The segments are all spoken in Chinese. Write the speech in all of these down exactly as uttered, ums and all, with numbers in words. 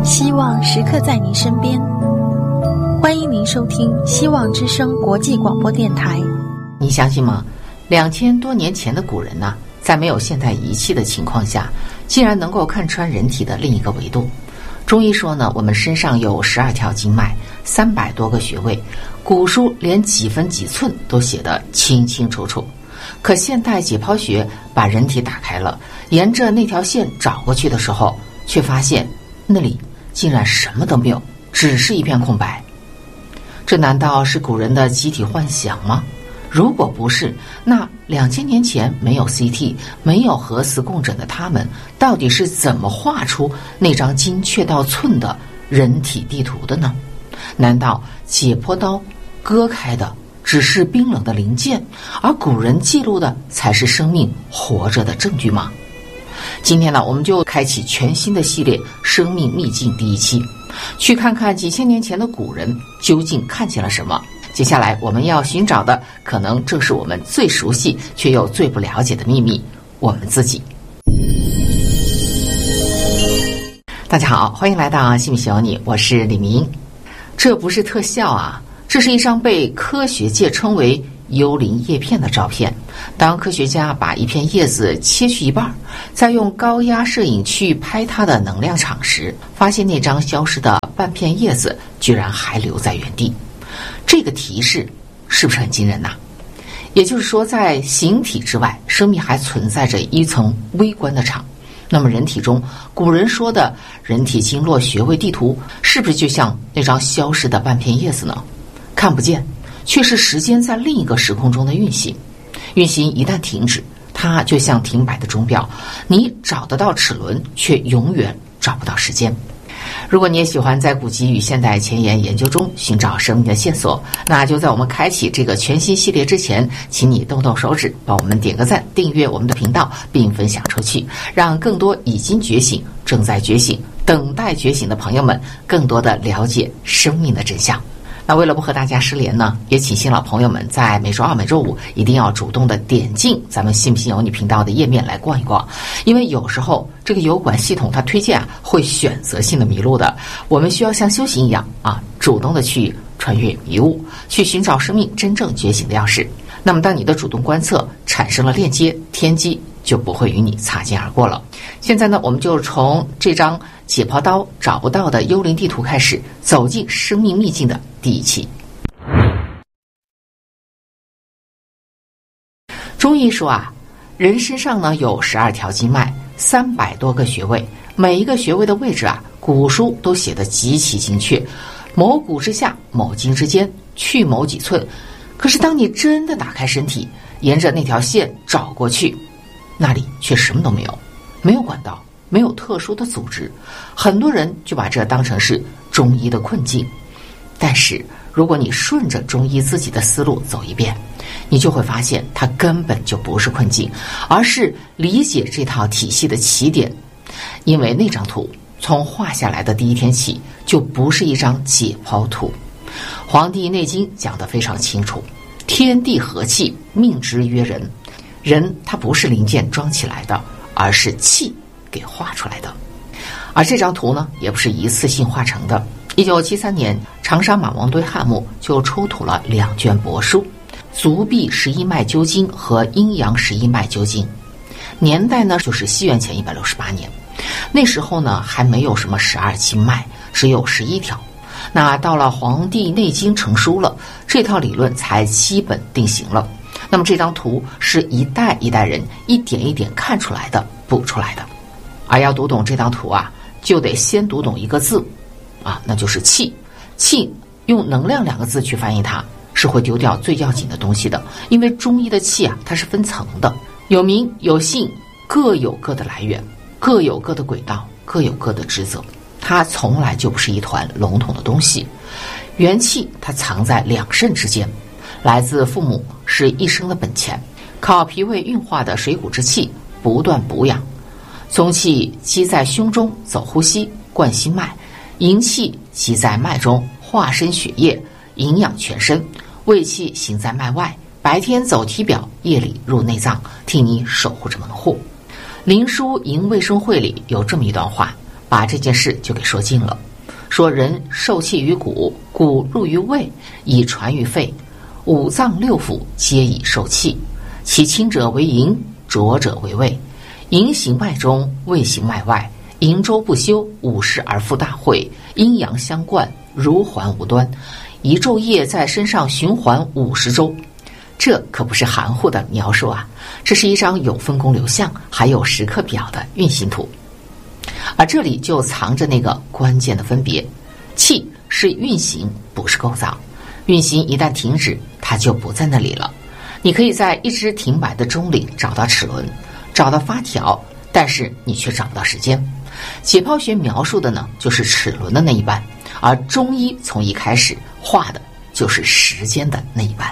希望时刻在您身边，欢迎您收听希望之声国际广播电台。 你相信吗？两千多年前的古人呢、啊，在没有现代仪器的情况下，竟然能够看穿人体的另一个维度。中医说呢，我们身上有十二条经脉，三百多个穴位，古书连几分几寸都写得清清楚楚。可现代解剖学把人体打开了，沿着那条线找过去的时候，却发现那里竟然什么都没有，只是一片空白。这难道是古人的集体幻想吗？如果不是，那两千年前没有 C T、没有核磁共振的他们，到底是怎么画出那张精确到寸的人体地图的呢？难道解剖刀割开的只是冰冷的零件，而古人记录的才是生命活着的证据吗？今天呢，我们就开启全新的系列《生命秘境》第一期，去看看几千年前的古人究竟看见了什么。接下来我们要寻找的，可能正是我们最熟悉却又最不了解的秘密——我们自己。大家好，欢迎来到信不信由你，我是李明。这不是特效啊，这是一张被科学界称为幽灵叶片的照片。当科学家把一片叶子切去一半，再用高压摄影去拍它的能量场时，发现那张消失的半片叶子居然还留在原地。这个提示是不是很惊人呐、啊？也就是说，在形体之外，生命还存在着一层微观的场。那么人体中古人说的人体经络穴位地图，是不是就像那张消失的半片叶子呢？看不见，却是时间在另一个时空中的运行。运行一旦停止，它就像停摆的钟表，你找得到齿轮，却永远找不到时间。如果你也喜欢在古籍与现代前沿研究中寻找生命的线索，那就在我们开启这个全新系列之前，请你动动手指帮我们点个赞，订阅我们的频道，并分享出去，让更多已经觉醒、正在觉醒、等待觉醒的朋友们更多的了解生命的真相。那为了不和大家失联呢，也请新老朋友们在每周二、每周五一定要主动的点进咱们信不信由你频道的页面来逛一逛，因为有时候这个油管系统它推荐啊会选择性的迷路的，我们需要像修行一样啊，主动的去穿越迷雾，去寻找生命真正觉醒的钥匙。那么当你的主动观测产生了链接，天机就不会与你擦肩而过了。现在呢，我们就从这张解剖刀找不到的幽灵地图开始，走进生命秘境的第一期。中医说啊，人身上呢有十二条经脉，三百多个穴位，每一个穴位的位置啊，古书都写得极其精确，某骨之下，某筋之间，去某几寸。可是当你真的打开身体，沿着那条线找过去，那里却什么都没有，没有管道，没有特殊的组织，很多人就把这当成是中医的困境。但是如果你顺着中医自己的思路走一遍，你就会发现它根本就不是困境，而是理解这套体系的起点。因为那张图从画下来的第一天起，就不是一张解剖图。《黄帝内经》讲得非常清楚，天地和气，命之曰人。人它不是零件装起来的，而是气给画出来的。而这张图呢，也不是一次性画成的。一九七三年，长沙马王堆汉墓就出土了两卷帛书，足臂十一脉灸经和阴阳十一脉灸经。年代呢，就是西元前一百六十八年。那时候呢，还没有什么十二经脉，只有十一条。那到了《黄帝内经》成书了，这套理论才基本定型了。那么这张图是一代一代人一点一点看出来的，补出来的。而要读懂这张图啊，就得先读懂一个字啊，那就是气。气用能量两个字去翻译它，是会丢掉最要紧的东西的。因为中医的气啊，它是分层的，有名有姓，各有各的来源，各有各的轨道，各有各的职责。它从来就不是一团笼统的东西。元气它藏在两肾之间，来自父母，是一生的本钱，靠脾胃运化的水谷之气不断补养。宗气积在胸中，走呼吸，灌心脉；营气积在脉中，化生血液，营养全身；胃气行在脉外，白天走体表，夜里入内脏，替你守护着门户。林书营卫生会里有这么一段话： 把这件事就给说尽了，说人受气于骨，骨入于胃，以传于肺，五脏六腑皆以受气，其轻者为营，浊者为胃，营行脉中，胃行脉外，营周不休，五十而复大会，阴阳相贯，如环无端，一昼夜在身上循环五十周。这可不是含糊的描述啊，这是一张有分工流向还有时刻表的运行图。而这里就藏着那个关键的分别，气是运行，不是构造。运行一旦停止，它就不在那里了。你可以在一只停摆的钟里找到齿轮，找到发条，但是你却找不到时间。解剖学描述的呢，就是齿轮的那一半，而中医从一开始画的就是时间的那一半。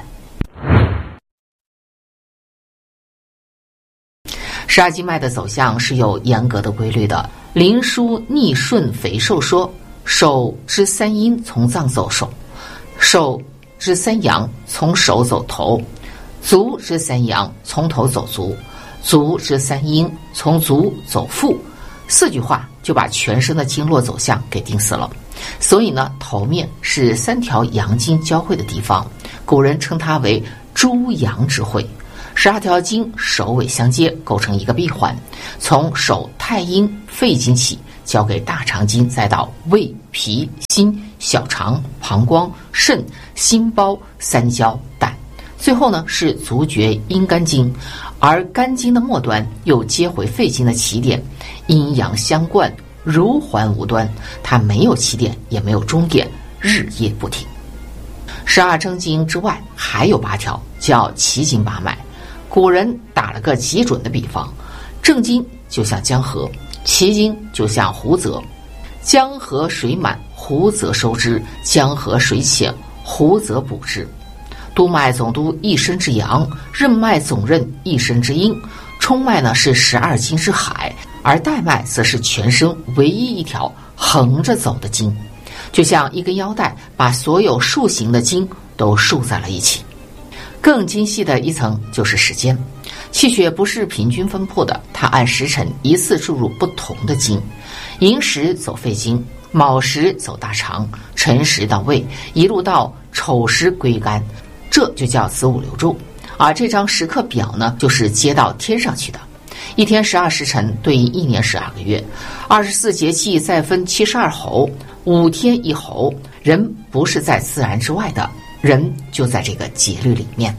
十二经脉的走向是有严格的规律的。灵枢逆顺肥瘦说，手之三阴从脏走手，手之三阳从手走头，足之三阳从头走足，足之三阴从足走腹。四句话就把全身的经络走向给定死了。所以呢，头面是三条阳经交汇的地方，古人称它为诸阳之会。十二条经首尾相接，构成一个闭环，从手太阴肺经起，交给大肠经，再到胃、脾、心、小肠、膀胱、肾、心包、三焦、胆，最后呢是足厥阴肝经，而肝经的末端又接回肺经的起点，阴阳相贯，如环无端，它没有起点也没有终点，日夜不停。十二正经之外还有八条，叫奇经八脉。古人打了个极准的比方，正经就像江河，奇经就像湖泽。江河水满，湖泽收之；江河水浅，湖泽补之。督脉总督一身之阳，任脉总任一身之阴。冲脉呢是十二经之海，而带脉则是全身唯一一条横着走的经，就像一根腰带把所有束形的经都束在了一起。更精细的一层就是时间，气血不是平均分布的，它按时辰一次注入不同的经，寅时走肺经，卯时走大肠，辰时到胃，一路到丑时归肝，这就叫子午流注。而这张时刻表呢，就是接到天上去的。一天十二时辰对应一年十二个月，二十四节气再分七十二候，五天一候。人不是在自然之外的，人就在这个节律里面。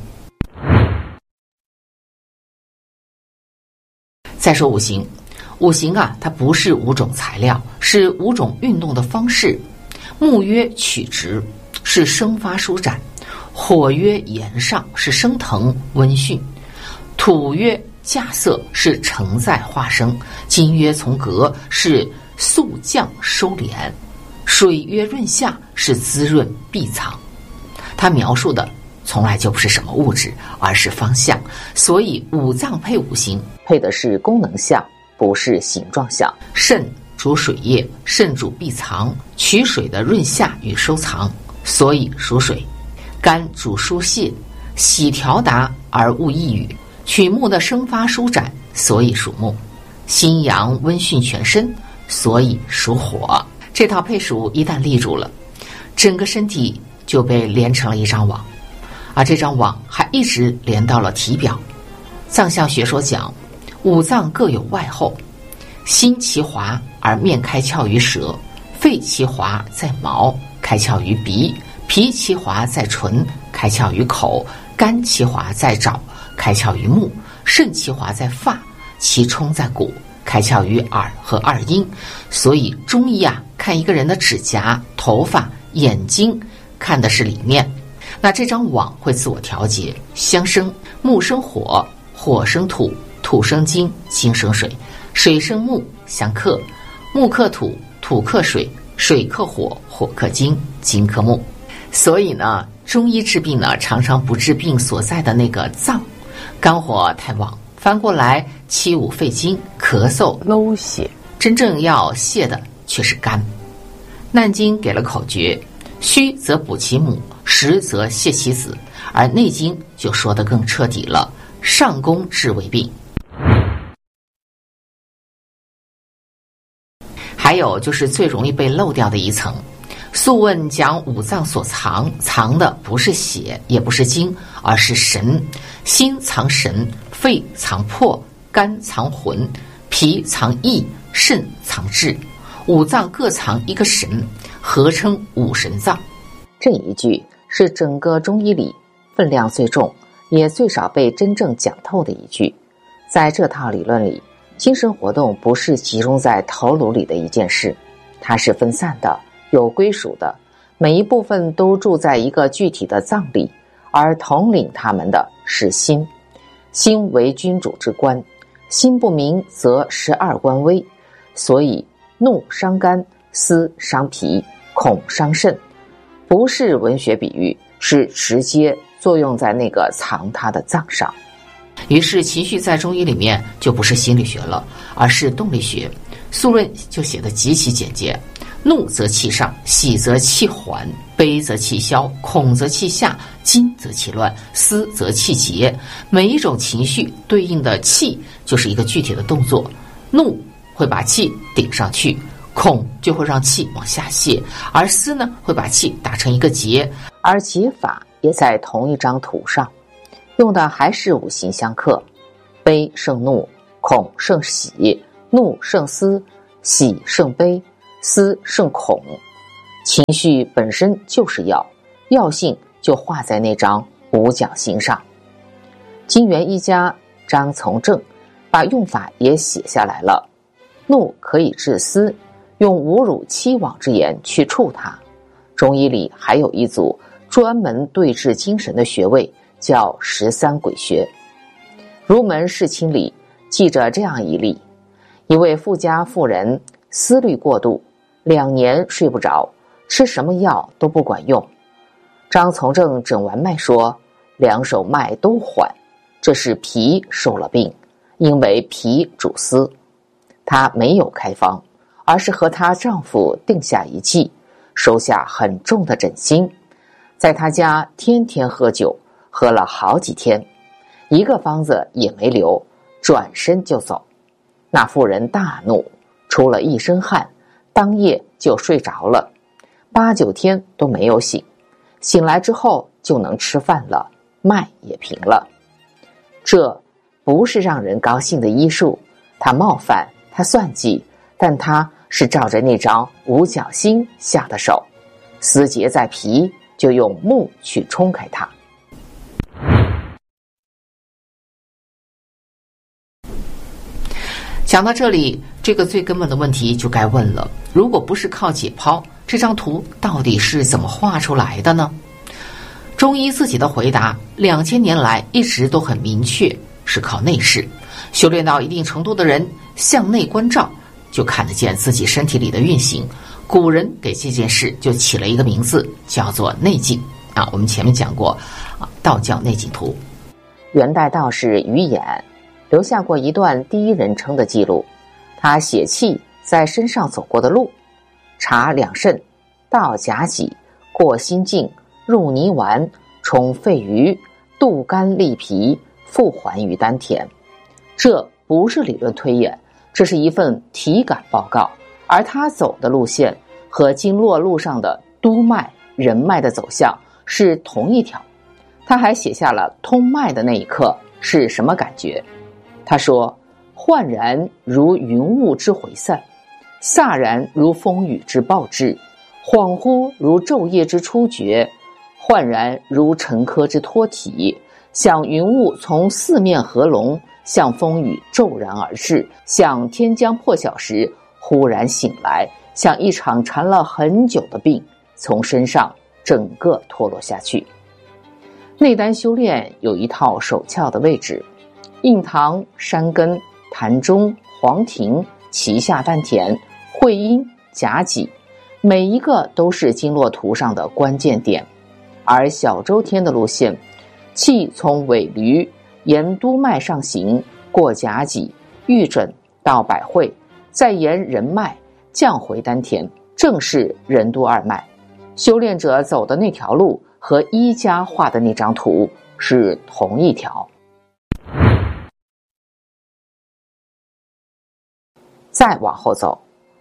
再说五行，五行啊，它不是五种材料，是五种运动的方式。木曰曲直，是生发舒展；火曰炎上，是升腾温煦；土曰稼色，是承载化生；金曰从革，是肃降收敛；水曰润下，是滋润闭藏。它描述的从来就不是什么物质，而是方向。所以五脏配五行，配的是功能项，不是形状项。肾主水液，肾主闭藏，取水的润下与收藏，所以属水。肝主疏泄，喜调达而勿抑郁，取木的生发舒展，所以属木。心阳温煦全身，所以属火。这套配属一旦立住了，整个身体就被连成了一张网，而这张网还一直连到了体表。脏象学说讲，五脏各有外候，心其华而面开窍于舌，肺其华在毛，开窍于鼻，脾其华在唇，开窍于口，肝其华在爪，开窍于目，肾其华在发，其冲在骨，开窍于耳和二阴。所以中医啊，看一个人的指甲、头发、眼睛，看的是里面。那这张网会自我调节，相生，木生火，火生土，土生金，金生水，水生木，相克，木克土，土克水，水克火，火克金，金克木。所以呢，中医治病呢，常常不治病所在的那个脏，肝火太旺，翻过来七五肺经，咳嗽漏血，真正要泻的却是肝。难经给了口诀，虚则补其母，实则泻其子，而内经就说得更彻底了，上攻治未病。还还有就是最容易被漏掉的一层。素问讲五脏所藏，藏的不是血，也不是精，而是神。心藏神，肺藏魄，肝藏魂，脾藏意，肾藏志。五脏各藏一个神，合称五神脏。 这一句是整个中医里分量最重，也最少被真正讲透的一句。在这套理论里，精神活动不是集中在头颅里的一件事，它是分散的，有归属的，每一部分都住在一个具体的脏里，而统领他们的是心。心为君主之官，心不明则十二官危，所以怒伤肝，思伤脾，恐伤肾。不是文学比喻，是直接作用在那个藏它的脏上。 于是情绪在中医里面就不是心理学了，而是动力学。素论就写得极其简洁，怒则气上，喜则气缓，悲则气消，恐则气下，惊则气乱，思则气结。每一种情绪对应的气就是一个具体的动作，怒会把气顶上去，恐就会让气往下泄，而思呢会把气打成一个结， 而结法也在同一张图上，用的还是五行相克，悲胜怒，恐胜喜，怒胜思，喜胜悲，思胜恐。情绪本身就是药，药性就画在那张五角星上。金元一家张从正把用法也写下来了。怒可以治思，用侮辱欺罔之言去触它。中医里还有一组专门对治精神的穴位，叫十三鬼穴。儒门世亲里记着这样一例：一位富家妇人思虑过度，两年睡不着，吃什么药都不管用。张从正诊完脉说，两手脉都缓，这是脾受了病，因为脾主思。她没有开方，而是和她丈夫定下一计，收下很重的枕芯，在她家天天喝酒，喝了好几天，一个方子也没留，转身就走。那妇人大怒，出了一身汗，当夜就睡着了，八九天都没有醒，醒来之后就能吃饭了，脉也平了。这不是让人高兴的医术，他冒犯，他算计，但他是照着那张五角星下的手。思结在脾，就用木去冲开它。 讲到这里，这个最根本的问题就该问了：如果不是靠解剖，这张图到底是怎么画出来的呢？中医自己的回答，两千年来一直都很明确，是靠内视。修炼到一定程度的人，向内关照，就看得见自己身体里的运行。古人给这件事就起了一个名字，叫做内镜啊。我们前面讲过啊，道教内镜图。 元代道士于衍留下过一段第一人称的记录，他写气在身上走过的路：察两肾，到甲己，过心境，入泥丸，冲肺俞，渡肝利脾，复还于丹田。这不是理论推演，这是一份体感报告，而他走的路线和经络路上的督脉、任脉的走向是同一条。他还写下了通脉的那一刻是什么感觉。他说：焕然如云雾之回散，飒然如风雨之暴至，恍惚如昼夜之初觉，焕然如沉疴之脱体，像云雾从四面合拢，像风雨骤然而至，像天将破晓时忽然醒来，像一场缠了很久的病从身上整个脱落下去。内丹修炼有一套手窍的位置，印堂、山根、膻中、黄庭、脐下丹田、会阴、甲己，每一个都是经络图上的关键点。而小周天的路线，气从尾闾沿督脉上行，过甲己、玉枕到百会，再沿任脉降回丹田，正是任督二脉。修炼者走的那条路和医家画的那张图是同一条。再往后走，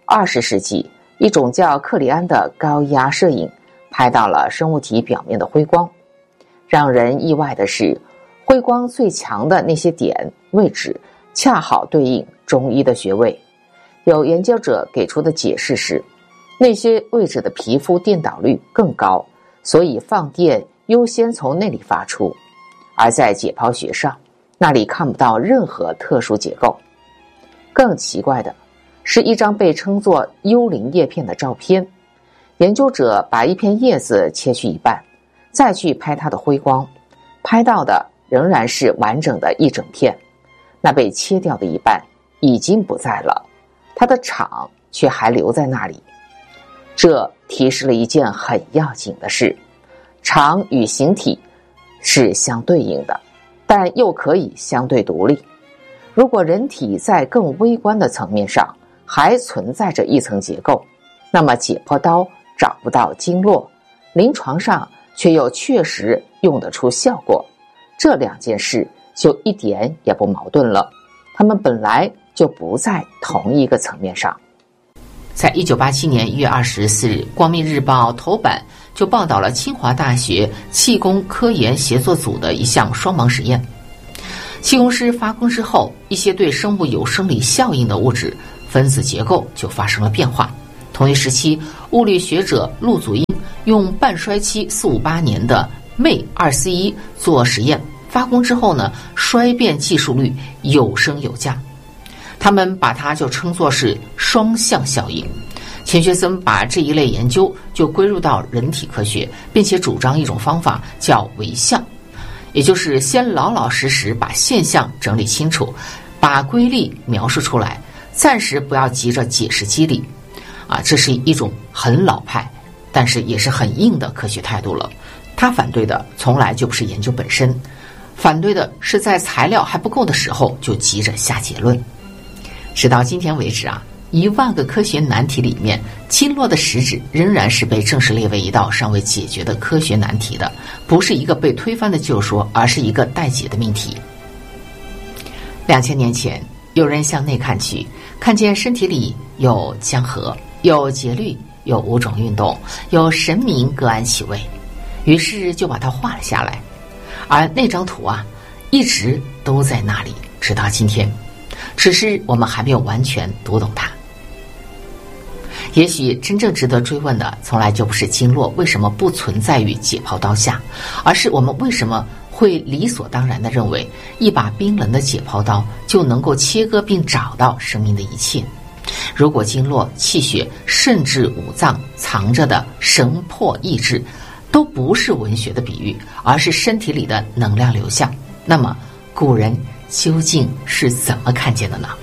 二十世纪，一种叫克里安的高压摄影拍到了生物体表面的辉光。让人意外的是，辉光最强的那些点位置恰好对应中医的穴位。有研究者给出的解释是，那些位置的皮肤电导率更高，所以放电优先从那里发出。而在解剖学上，那里看不到任何特殊结构。更奇怪的是一张被称作幽灵叶片的照片，研究者把一片叶子切去一半，再去拍它的辉光，拍到的仍然是完整的一整片，那被切掉的一半已经不在了，它的场却还留在那里。这提示了一件很要紧的事，场与形体是相对应的，但又可以相对独立。如果人体在更微观的层面上还存在着一层结构，那么解剖刀找不到经络，临床上却又确实用得出效果，这两件事就一点也不矛盾了，它们本来就不在同一个层面上。 在一九八七年一月二十四日，光明日报头版就报道了清华大学气功科研协作组的一项双盲实验。气功师发功之后，一些对生物有生理效应的物质分子结构就发生了变化。同一时期，物理学者陆祖英用半衰期四五八年的镁二四一做实验，发功之后呢，衰变计数率有升有降，他们把它就称作是双向效应。钱学森把这一类研究就归入到人体科学，并且主张一种方法叫唯象，也就是先老老实实把现象整理清楚，把规律描述出来，暂时不要急着解释机理啊，这是一种很老派但是也是很硬的科学态度了。他反对的从来就不是研究本身，反对的是在材料还不够的时候就急着下结论。直到今天为止啊，一万个科学难题里面，经络的实质仍然是被正式列为一道尚未解决的科学难题的，不是一个被推翻的旧说，而是一个待解的命题。两千年前，有人向内看去，看见身体里有江河，有节律，有五种运动，有神明各安其位，于是就把它画了下来。而那张图啊，一直都在那里，直到今天，只是我们还没有完全读懂它。也许真正值得追问的，从来就不是经络为什么不存在于解剖刀下，而是我们为什么会理所当然地认为一把冰冷的解剖刀就能够切割并找到生命的一切。如果经络、气血甚至五脏藏着的神魄意志都不是文学的比喻，而是身体里的能量流向，那么古人究竟是怎么看见的呢？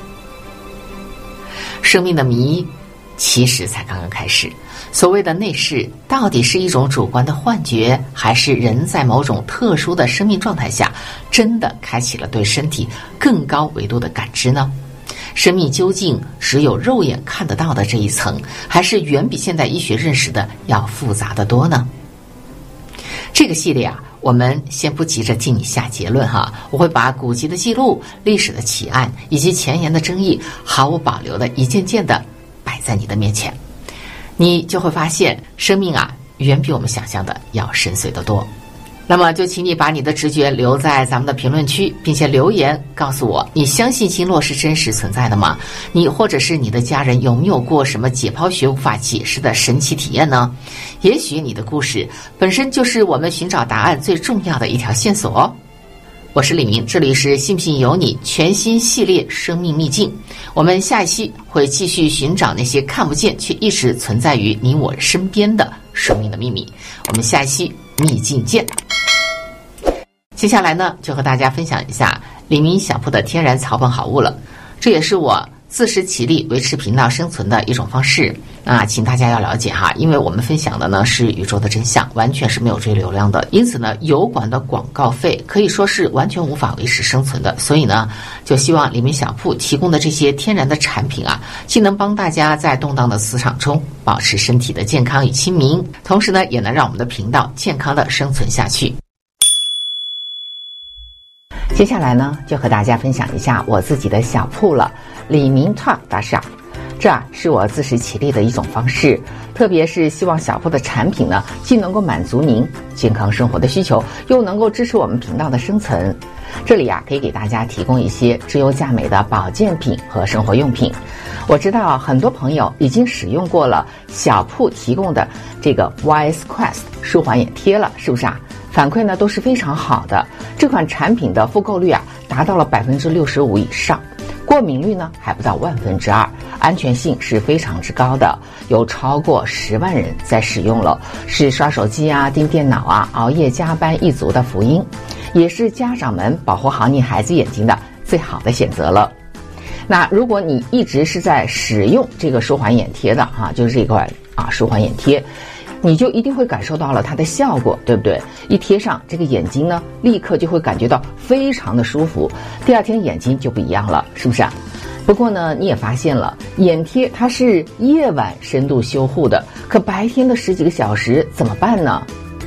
生命的谜其实才刚刚开始。所谓的内视，到底是一种主观的幻觉，还是人在某种特殊的生命状态下真的开启了对身体更高维度的感知呢？生命究竟只有肉眼看得到的这一层，还是远比现代医学认识的要复杂得多呢？这个系列啊，我们先不急着替你下结论哈，我会把古籍的记录、历史的奇案以及前沿的争议毫无保留的一件件的摆在你的面前，你就会发现生命啊，远比我们想象的要深邃得多。那么就请你把你的直觉留在咱们的评论区，并且留言告诉我，你相信经络是真实存在的吗？你或者是你的家人有没有过什么解剖学无法解释的神奇体验呢？也许你的故事本身就是我们寻找答案最重要的一条线索哦。我是李明，这里是信不信由你全新系列生命秘境。我们下一期会继续寻找那些看不见却一直存在于你我身边的生命的秘密。我们下一期秘境见。接下来呢，就和大家分享一下李明小铺的天然草本好物了，这也是我自食其力维持频道生存的一种方式啊，请大家要了解哈，因为我们分享的呢是宇宙的真相，完全是没有追流量的，因此呢，油管的广告费可以说是完全无法维持生存的，所以呢，就希望李明小铺提供的这些天然的产品啊，既能帮大家在动荡的磁场中保持身体的健康与清明，同时呢，也能让我们的频道健康的生存下去。接下来呢，就和大家分享一下我自己的小铺了，李明 Talk 大厦。 这啊是我自食其力的一种方式，特别是希望小铺的产品呢，既能够满足您健康生活的需求，又能够支持我们频道的生存。这里啊，可以给大家提供一些质优价美的保健品和生活用品。我知道很多朋友已经使用过了小铺提供的这个 Wise Quest 舒缓眼贴了，是不是啊？反馈呢都是非常好的，这款产品的复购率啊达到了百分之六十五以上。过敏率呢还不到万分之二，安全性是非常之高的，有超过十万人在使用了，是刷手机啊、盯电脑啊、熬夜加班一族的福音，也是家长们保护好你孩子眼睛的最好的选择了。那如果你一直是在使用这个舒缓眼贴的哈、啊，就是这款啊舒缓眼贴，你就一定会感受到了它的效果，对不对？一贴上，这个眼睛呢，立刻就会感觉到非常的舒服，第二天眼睛就不一样了，是不是啊？不过呢，你也发现了，眼贴它是夜晚深度修护的，可白天的十几个小时怎么办呢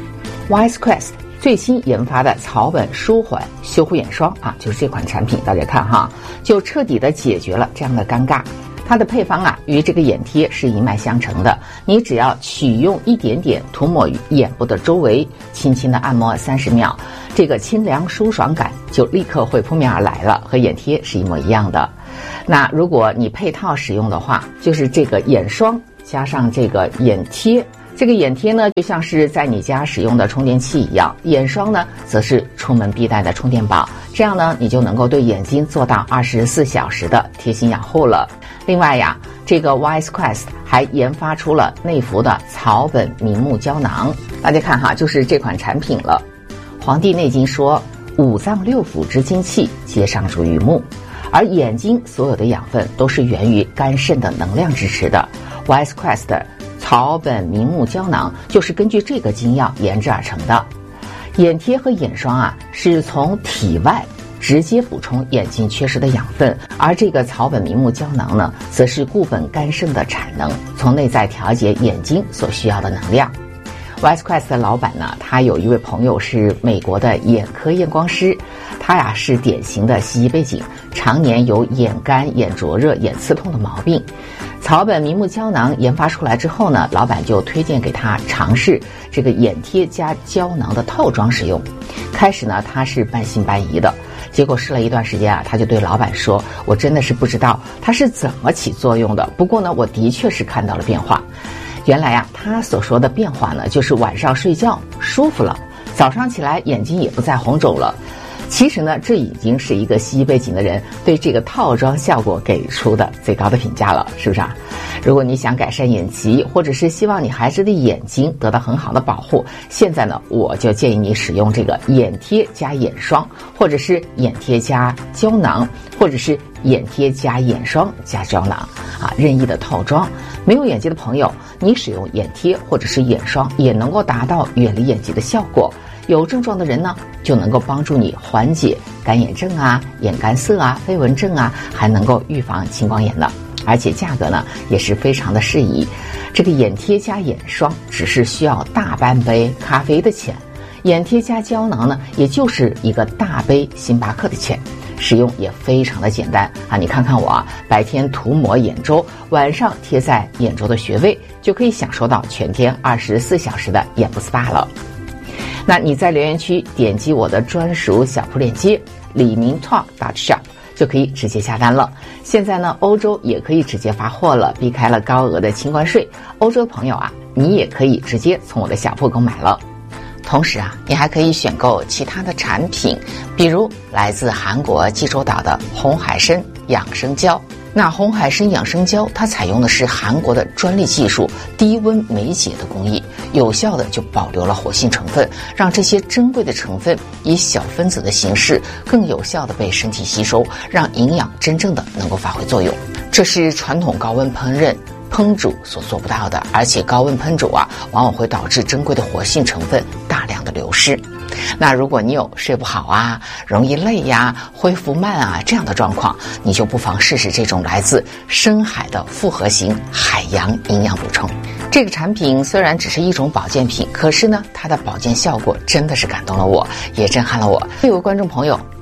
？Wise Quest 最新研发的草本舒缓修护眼霜啊，就是这款产品，大家看哈，就彻底的解决了这样的尴尬。它的配方啊，与这个眼贴是一脉相承的。你只要取用一点点，涂抹于眼部的周围，轻轻的按摩三十秒，这个清凉舒爽感就立刻会扑面而来了，和眼贴是一模一样的。那如果你配套使用的话，就是这个眼霜加上这个眼贴。这个眼贴呢，就像是在你家使用的充电器一样，眼霜呢，则是出门必带的充电宝。这样呢，你就能够对眼睛做到二十四小时的贴心养护了。另外呀，这个 Wise Quest 还研发出了内服的草本明目胶囊，大家看哈，就是这款产品了。《黄帝内经》说，五脏六腑之精气皆上主于目，而眼睛所有的养分都是源于肝肾的能量支持的。Wise Quest草本明目胶囊就是根据这个精要研制而成的。眼贴和眼霜啊，是从体外直接补充眼睛缺失的养分，而这个草本明目胶囊呢，则是固本肝肾的产能，从内在调节眼睛所需要的能量。Wise Quest 的老板呢，他有一位朋友是美国的眼科验光师，他呀是典型的西医背景，常年有眼干、眼灼热、眼刺痛的毛病。草本明目胶囊研发出来之后呢，老板就推荐给他尝试这个眼贴加胶囊的套装使用。开始呢，他是半信半疑的，结果试了一段时间啊，他就对老板说：“我真的是不知道它是怎么起作用的，不过呢，我的确是看到了变化。”原来啊，他所说的变化呢，就是晚上睡觉舒服了，早上起来眼睛也不再红肿了。其实呢，这已经是一个西医背景的人对这个套装效果给出的最高的评价了，是不是啊？如果你想改善眼疾，或者是希望你孩子的眼睛得到很好的保护，现在呢，我就建议你使用这个眼贴加眼霜，或者是眼贴加胶囊，或者是眼贴加眼霜加胶囊啊，任意的套装。没有眼疾的朋友，你使用眼贴或者是眼霜也能够达到远离眼疾的效果。有症状的人呢，就能够帮助你缓解干眼症啊、眼干涩啊、飞蚊症啊，还能够预防青光眼呢。而且价格呢也是非常的适宜。这个眼贴加眼霜只是需要大半杯咖啡的钱，眼贴加胶囊呢，也就是一个大杯星巴克的钱。使用也非常的简单啊！你看看我啊，白天涂抹眼周，晚上贴在眼周的穴位，就可以享受到全天二十四小时的眼部 S P A 了。那你在留言区点击我的专属小铺链接李明 talk dot shop 就可以直接下单了。现在呢，欧洲也可以直接发货了，避开了高额的清关税。欧洲的朋友啊，你也可以直接从我的小铺购买了。同时啊，你还可以选购其他的产品，比如来自韩国济州岛的红海参养生胶。那红海参养生胶，它采用的是韩国的专利技术，低温酶解的工艺，有效的就保留了活性成分，让这些珍贵的成分以小分子的形式更有效的被身体吸收，让营养真正的能够发挥作用。这是传统高温烹饪烹煮所做不到的，而且高温烹煮啊，往往会导致珍贵的活性成分大量的流失。那如果你有睡不好啊、容易累呀、恢复慢啊这样的状况，你就不妨试试这种来自深海的复合型海洋营养补充。这个产品虽然只是一种保健品，可是呢，它的保健效果真的是感动了我，也震撼了我。有位观众朋友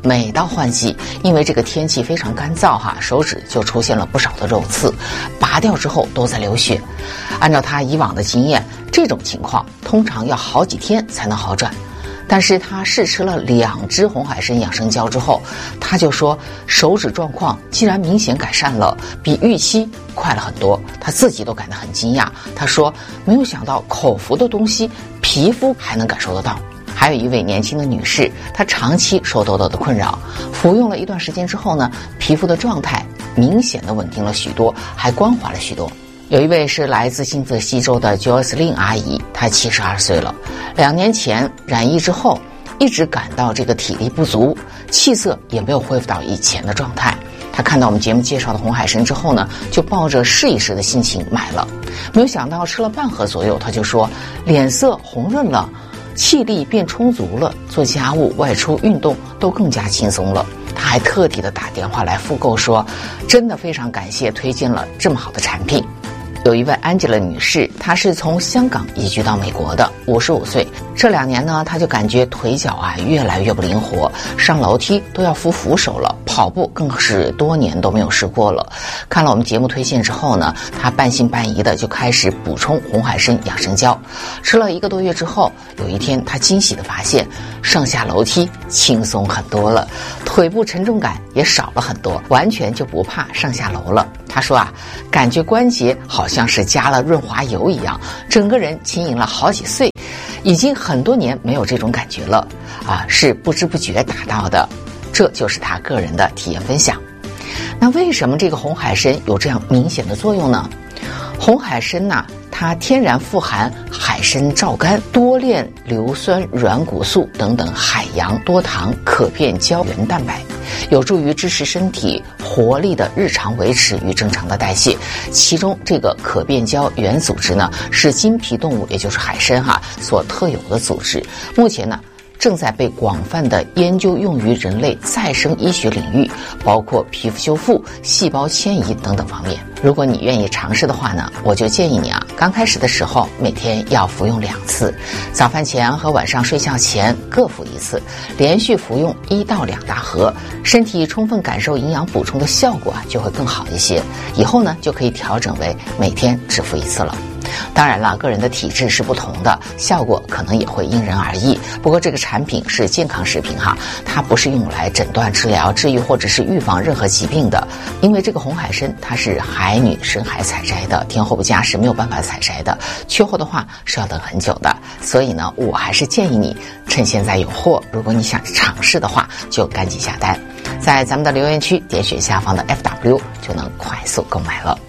每到换季，因为这个天气非常干燥哈，手指就出现了不少的肉刺，拔掉之后都在流血。按照他以往的经验，这种情况通常要好几天才能好转。但是他试吃了两支红海参养生胶之后，他就说手指状况竟然明显改善了，比预期快了很多，他自己都感到很惊讶。他说没有想到口服的东西皮肤还能感受得到。还有一位年轻的女士，她长期受痘痘的困扰，服用了一段时间之后呢，皮肤的状态明显的稳定了许多，还光滑了许多。有一位是来自新泽西州的 Joycelyn 阿姨，她七十二岁了，两年前染疫之后一直感到这个体力不足，气色也没有恢复到以前的状态。她看到我们节目介绍的红海参之后呢，就抱着试一试的心情买了，没有想到吃了半盒左右，她就说脸色红润了，气力变充足了，做家务、外出、运动都更加轻松了。他还特地的打电话来复购，说真的非常感谢推荐了这么好的产品。有一位 Angela 女士，她是从香港移居到美国的，五十五岁。这两年呢，她就感觉腿脚啊越来越不灵活，上楼梯都要扶扶手了，跑步更是多年都没有试过了。看了我们节目推荐之后呢，她半信半疑的就开始补充红海参养生胶。吃了一个多月之后，有一天她惊喜的发现，上下楼梯轻松很多了，腿部沉重感也少了很多，完全就不怕上下楼了。她说啊，感觉关节好像是加了润滑油一样，整个人轻盈了好几岁，已经很多年没有这种感觉了啊，是不知不觉达到的。这就是他个人的体验分享。那为什么这个红海参有这样明显的作用呢？红海参呐、啊，它天然富含海参皂苷、多链硫酸软骨素等等海洋多糖可变胶原蛋白，有助于支持身体活力的日常维持与正常的代谢。其中这个可变胶原组织呢，是金皮动物，也就是海参哈所特有的组织。目前呢，正在被广泛的研究用于人类再生医学领域，包括皮肤修复、细胞迁移等等方面。如果你愿意尝试的话呢，我就建议你啊，刚开始的时候每天要服用两次，早饭前和晚上睡觉前各服一次，连续服用一到两大盒，身体充分感受营养补充的效果啊，就会更好一些。以后呢，就可以调整为每天只服一次了。当然了，个人的体质是不同的，效果可能也会因人而异。不过这个产品是健康食品哈，它不是用来诊断、治疗、治愈或者是预防任何疾病的。因为这个红海参它是海女深海采摘的，天候不佳是没有办法采摘的，缺货的话是要等很久的。所以呢，我还是建议你趁现在有货，如果你想尝试的话，就赶紧下单，在咱们的留言区点选下方的 F W 就能快速购买了。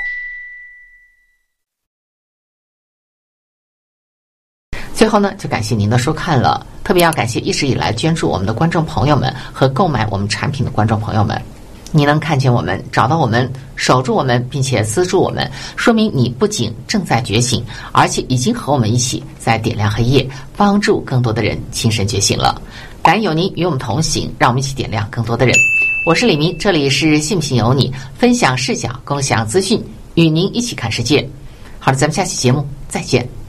最后呢，就感谢您的收看了，特别要感谢一直以来捐助我们的观众朋友们和购买我们产品的观众朋友们。你能看见我们，找到我们，守住我们，并且资助我们，说明你不仅正在觉醒，而且已经和我们一起在点亮黑夜，帮助更多的人亲身觉醒了。感恩有您与我们同行，让我们一起点亮更多的人。我是李明，这里是信不信由你，分享视角，共享资讯，与您一起看世界。好的，咱们下期节目再见。